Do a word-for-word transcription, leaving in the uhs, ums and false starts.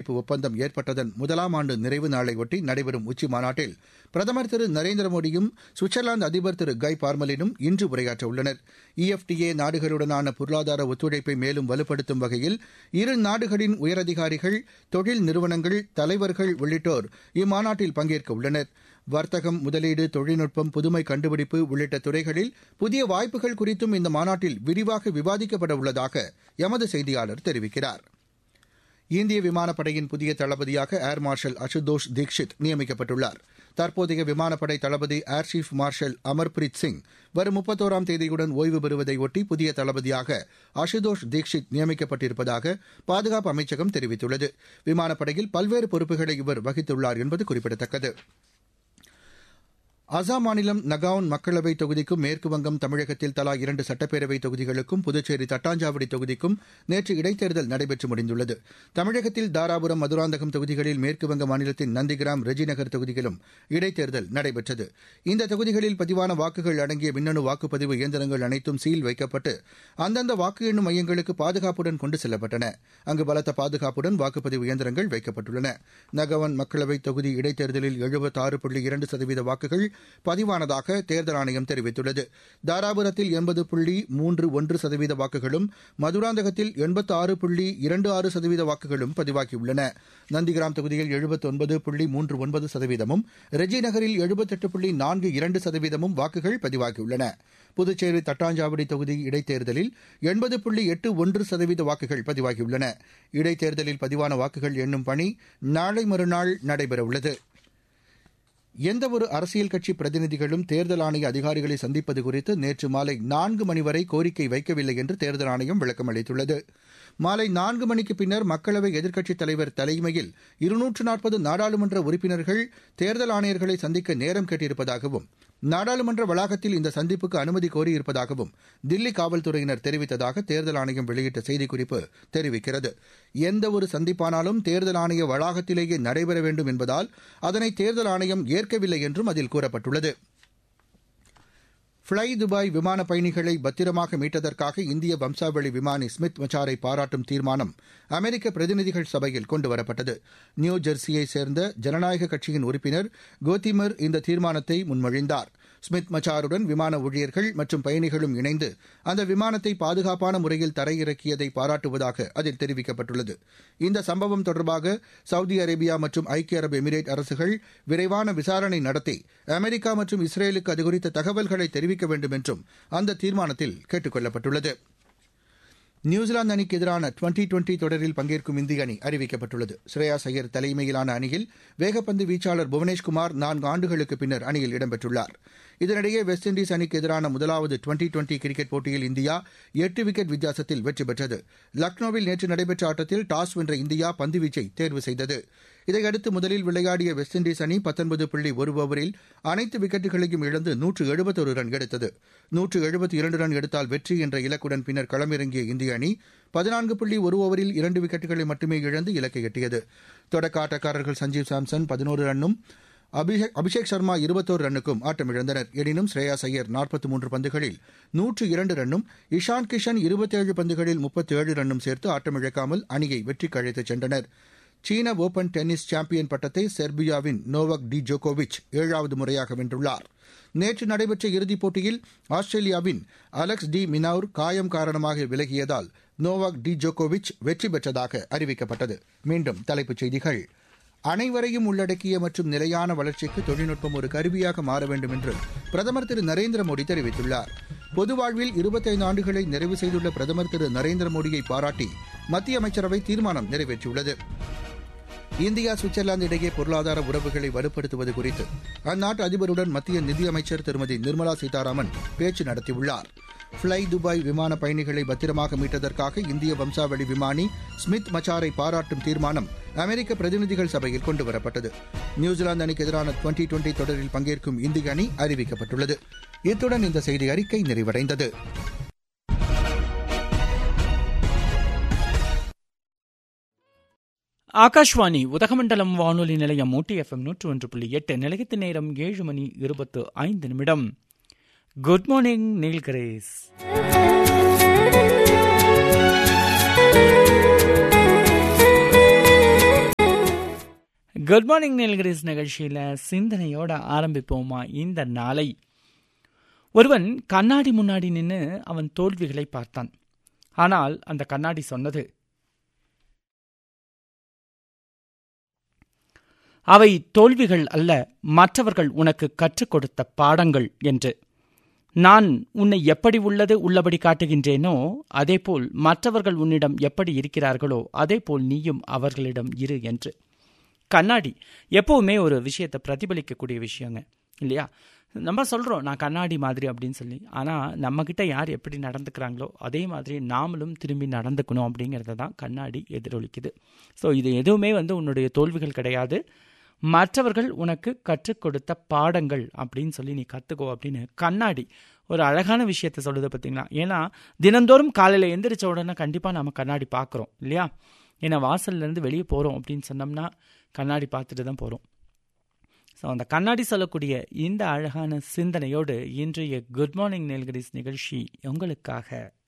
ஒப்பந்தம் ஏற்பட்டதன் முதலாம் ஆண்டு நிறைவு நாளையொட்டி நடைபெறும் உச்சி மாநாட்டில் பிரதமர் திரு நரேந்திர மோடியும் சுவிட்சர்லாந்து அதிபர் திரு கை பார்மலினும் இன்று உரையாற்ற உள்ளனர். இஎஃப்டிஏ நாடுகளுடனான பொருளாதார ஒத்துழைப்பை மேலும் வலுப்படுத்தும் வகையில் இரு நாடுகளின் உயரதிகாரிகள், தொழில் நிறுவனங்கள், தலைவர்கள் உள்ளிட்டோர் இம்மாநாட்டில் பங்கேற்க உள்ளனர். வர்த்தகம், முதலீடு, தொழில்நுட்பம், புதுமை கண்டுபிடிப்பு உள்ளிட்ட துறைகளில் புதிய வாய்ப்புகள் குறித்தும் இந்த மாநாட்டில் விரிவாக விவாதிக்கப்பட உள்ளதாக எமது செய்தியாளர் தெரிவிக்கிறார். இந்திய விமானப்படையின் புதிய தளபதியாக ஏர் மார்ஷல் அசுதோஷ் தீக்ஷித் நியமிக்கப்பட்டுள்ளார். தற்போதைய விமானப்படை தளபதி air chief marshal Amarpreet Singh வரும் முப்பத்தோராம் தேதியுடன் ஓய்வு பெறுவதையொட்டி புதிய தளபதியாக அசுதோஷ் தீக்ஷித் நியமிக்கப்பட்டிருப்பதாக பாதுகாப்பு அமைச்சகம் தெரிவித்துள்ளது. விமானப்படையில் பல்வேறு பொறுப்புகளை இவர் வகித்துள்ளார் என்பது குறிப்பிடத்தக்கது. அசாம் மாநிலம் நகாவுன் மக்களவைத் தொகுதிக்கும் மேற்குவங்கம் தமிழகத்தில் தலா இரண்டு சட்டப்பேரவைத் தொகுதிகளுக்கும் புதுச்சேரி தட்டாஞ்சாவடி தொகுதிக்கும் நேற்று இடைத்தேர்தல் நடைபெற்று முடிந்துள்ளது. தமிழகத்தில் தாராபுரம், மதுராந்தகம் தொகுதிகளில், மேற்குவங்க மாநிலத்தின் நந்திகிராம், ரெஜிநகர் தொகுதிகளிலும் இடைத்தேர்தல் நடைபெற்றது. இந்த தொகுதிகளில் பதிவான வாக்குகள் அடங்கிய மின்னணு வாக்குப்பதிவு இயந்திரங்கள் அனைத்தும் சீல் வைக்கப்பட்டு அந்தந்த வாக்கு எண்ணும் மையங்களுக்கு பாதுகாப்புடன் கொண்டு செல்லப்பட்டன. அங்கு பலத்த பாதுகாப்புடன் வாக்குப்பதிவு இயந்திரங்கள் வைக்கப்பட்டுள்ளன. நகவன் மக்களவைத் தொகுதி இடைத்தேர்தலில் எழுபத்தாறு புள்ளி இரண்டு சதவீத வாக்குகள் பதிவானதாக தேர்தல் ஆணையம் தெரிவித்துள்ளது. தாராபுரத்தில் எண்பது புள்ளி மூன்று ஒன்று சதவீத வாக்குகளும், மதுராந்தகத்தில் எண்பத்தி ஆறு புள்ளி இரண்டு ஆறு சதவீத வாக்குகளும் பதிவாகியுள்ளன. நந்திகிராம் தொகுதியில் எழுபத்தொன்பது புள்ளி மூன்று ஒன்பது சதவீதமும், ரெஜி நகரில் எழுபத்தெட்டு புள்ளி நான்கு இரண்டு சதவீதமும் வாக்குகள் பதிவாகியுள்ளன. புதுச்சேரி தட்டாஞ்சாவடி தொகுதி இடைத்தேர்தலில் எண்பது புள்ளி எட்டு ஒன்று சதவீத வாக்குகள் பதிவாகியுள்ளன. இடைத்தேர்தலில் பதிவான வாக்குகள் எண்ணும் பணி நாளை மறுநாள் நடைபெறவுள்ளது. எந்தவொரு அரசியல் கட்சி பிரதிநிதிகளும் தேர்தல் ஆணைய அதிகாரிகளை சந்திப்பது குறித்து நேற்று மாலை நான்கு மணி வரை கோரிக்கை வைக்கவில்லை என்று தேர்தல் ஆணையம் விளக்கம் அளித்துள்ளது. மாலை நான்கு மணிக்கு பின்னர் மக்களவை எதிர்க்கட்சித் தலைவர் தலைமையில் இருநூற்று நாற்பது நாடாளுமன்ற உறுப்பினர்கள் தேர்தல் ஆணையர்களை சந்திக்க நேரம் கேட்டிருப்பதாகவும், நாடாளுமன்ற வளாகத்தில் இந்த சந்திப்புக்கு அனுமதி கோரியிருப்பதாகவும் தில்லி காவல்துறையினர் தெரிவித்ததாக தேர்தல் ஆணையம் வெளியிட்ட செய்திக்குறிப்பு தெரிவிக்கிறது. எந்தவொரு சந்திப்பானாலும் தேர்தல் ஆணைய வளாகத்திலேயே நடைபெற வேண்டும் என்பதால் அதனை தேர்தல் ஆணையம் ஏற்கவில்லை என்றும் அதில் கூறப்பட்டுள்ளது. ஃப்ளை துபாய் விமான பயணிகளை பத்திரமாக மீட்டதற்காக இந்திய வம்சாவளி விமானி ஸ்மித் மச்சாரை பாராட்டும் தீர்மானம் அமெரிக்க பிரதிநிதிகள் சபையில் கொண்டுவரப்பட்டது. நியூ ஜெர்சியைச் சேர்ந்த ஜனநாயக கட்சியின் உறுப்பினர் கோத்திமர் இந்த தீர்மானத்தை முன்மொழிந்தார். ஸ்மித் மச்சாருடன் விமான ஊழியர்கள் மற்றும் பயணிகளும் இணைந்து அந்த விமானத்தை பாதுகாப்பான முறையில் தரையிறக்கியதை பாராட்டுவதாக அதில் தெரிவிக்கப்பட்டுள்ளது. இந்த சம்பவம் தொடர்பாக சவுதி அரேபியா மற்றும் ஐக்கிய அரபு எமிரேட் அரசுகள் விரைவான விசாரணை நடத்தி அமெரிக்கா மற்றும் இஸ்ரேலுக்கு அது குறித்த தகவல்களை தெரிவிக்க வேண்டும் என்றும் அந்த தீர்மானத்தில் கேட்டுக் கொள்ளப்பட்டுள்ளது. நியூசிலாந்து அணிக்கு எதிரான டுவெண்டி டுவெண்டி தொடரில் பங்கேற்கும் இந்திய அணி அறிவிக்கப்பட்டுள்ளது. ஸ்ரேயாஸ் ஐயர் தலைமையிலான அணியில் வேகப்பந்து வீச்சாளர் புவனேஷ்குமார் நான்கு ஆண்டுகளுக்கு பின்னர் அணியில் இடம்பெற்றுள்ளார். இதனிடையே வெஸ்ட் இண்டீஸ் அணிக்கு எதிரான முதலாவது டுவெண்டி டுவெண்டி கிரிக்கெட் போட்டியில் இந்தியா எட்டு விக்கெட் வித்தியாசத்தில் வெற்றி பெற்றது. லக்னோவில் நேற்று நடைபெற்ற ஆட்டத்தில் டாஸ் வென்ற இந்தியா பந்துவீச்சை தேர்வு செய்தது. இதையடுத்து முதலில் விளையாடிய வெஸ்ட் இண்டீஸ் அணி பத்தொன்பது புள்ளி ஒரு ஓவரில் அனைத்து விக்கெட்டுகளையும் இழந்து நூற்று எழுபத்தொரு ரன் எடுத்தது. நூற்று எழுபத்தி இரண்டு ரன் எடுத்தால் வெற்றி என்ற இலக்குடன் பின்னர் களமிறங்கிய இந்திய அணி பதினான்கு புள்ளி ஒரு ஓவரில் இரண்டு விக்கெட்டுகளை மட்டுமே இழந்து இலக்கை எட்டியது. தொடக்க ஆட்டக்காரர்கள் சஞ்சீவ் சாம்சன் பதினோரு ரன்னும், அபிஷேக் அபிஷேக் சர்மா இருபத்தோரு ரன்னுக்கும் ஆட்டமிழந்தனர். எனினும் ஸ்ரேயாஸ் ஐயர் நாற்பத்தி மூன்று பந்துகளில் நூற்று இரண்டு ரன்னும், இஷான் கிஷன் இருபத்தேழு பந்துகளில் முப்பத்தேழு ரன்னும் சேர்த்து ஆட்டமிழக்காமல் அணியை வெற்றிக்கு அழைத்துச் சென்றனர். சீன ஓபன் டென்னிஸ் சாம்பியன் பட்டத்தை செர்பியாவின் நோவக் டி ஜோகோவிச் ஏழாவது முறையாக வென்றுள்ளார். நேற்று நடைபெற்ற இறுதிப் போட்டியில் ஆஸ்திரேலியாவின் அலெக்ஸ் டி மினவுர் காயம் காரணமாக விலகியதால் நோவாக் டி ஜோகோவிச் வெற்றி பெற்றதாக அறிவிக்கப்பட்டது. மீண்டும் தலைப்புச் செய்திகள். அனைவரையும் உள்ளடக்கிய மற்றும் நிலையான வளர்ச்சிக்கு தொழில்நுட்பம் ஒரு கருவியாக மாற வேண்டும் என்று பிரதமர் திரு நரேந்திர மோடி தெரிவித்துள்ளார். பொது வாழ்வில் இருபத்தைந்து ஆண்டுகளை நிறைவு செய்துள்ள பிரதமர் திரு நரேந்திர மோடியை பாராட்டி மத்திய அமைச்சரவை தீர்மானம் நிறைவேற்றியுள்ளது. இந்தியா சுவிட்சர்லாந்து இடையே பொருளாதார உறவுகளை வலுப்படுத்துவது குறித்து அந்நாட்டு அதிபருடன் மத்திய நிதியமைச்சர் திருமதி நிர்மலா சீதாராமன் பேச்சு நடத்தியுள்ளார். ஃப்ளை துபாய் விமான பயணிகளை பத்திரமாக மீட்டதற்காக இந்திய வம்சாவளி விமானி ஸ்மித் மச்சாரை பாராட்டும் தீர்மானம் அமெரிக்க பிரதிநிதிகள் சபையில் கொண்டுவரப்பட்டது. நியூசிலாந்து அணிக்கு எதிரான டுவெண்டி டுவெண்டி தொடரில் பங்கேற்கும் இந்திய அணி அறிவிக்கப்பட்டுள்ளது. இத்துடன் இந்த செய்தி அறிக்கை நிறைவடைந்தது. ஆகாஷ்வாணி உதகமண்டலம் வானொலி நிலையம் ஊட்டி எஃப்எம் நூற்று ஒன்று புள்ளி எட்டு. நிலையத்து நேரம் ஏழு மணி இருபத்து ஐந்து நிமிடம். Good morning Nilgiris. Good morning Nilgiris நிகழ்ச்சியில் சிந்தனையோட ஆரம்பிப்போமா இந்த நாளை. ஒருவன் கண்ணாடி முன்னாடி நின்று அவன் தோல்விகளை பார்த்தான். ஆனால் அந்த கண்ணாடி சொன்னது, அவை தோல்விகள் அல்ல, மற்றவர்கள் உனக்கு கற்றுக் கொடுத்த பாடங்கள் என்று. நான் உன்னை எப்படி உள்ளது உள்ளபடி காட்டுகின்றேனோ அதேபோல் மற்றவர்கள் உன்னிடம் எப்படி இருக்கிறார்களோ அதேபோல் நீயும் அவர்களிடம் இரு என்று. கண்ணாடி எப்பவுமே ஒரு விஷயத்தை பிரதிபலிக்கக்கூடிய விஷயங்க இல்லையா? நம்ம சொல்கிறோம் நான் கண்ணாடி மாதிரி அப்படின்னு சொல்லி, ஆனால் நம்மக்கிட்ட யார் எப்படி நடந்துக்கிறாங்களோ அதே மாதிரி நாமளும் திரும்பி நடந்துக்கணும் அப்படிங்கிறத தான் கண்ணாடி எதிரொலிக்குது. ஸோ இது எதுவுமே வந்து உன்னுடைய தோல்விகள் கிடையாது, மற்றவர்கள் உனக்கு கற்றுக் கொடுத்த பாடங்கள் அப்படின்னு சொல்லி நீ கற்றுக்கோ அப்படின்னு கண்ணாடி ஒரு அழகான விஷயத்த சொல்லுது பார்த்தீங்களா? ஏன்னா தினந்தோறும் காலையில் எந்திரிச்ச உடனே கண்டிப்பாக நம்ம கண்ணாடி பார்க்குறோம் இல்லையா? ஏன்னா வாசல்லேருந்து வெளியே போகிறோம் அப்படின்னு சொன்னோம்னா கண்ணாடி பார்த்துட்டு தான் போகிறோம். ஸோ அந்த கண்ணாடி சொல்லக்கூடிய இந்த அழகான சிந்தனையோடு இன்றைய குட் மார்னிங் நீல்கிரிஸ் நிகழ்ச்சி உங்களுக்காக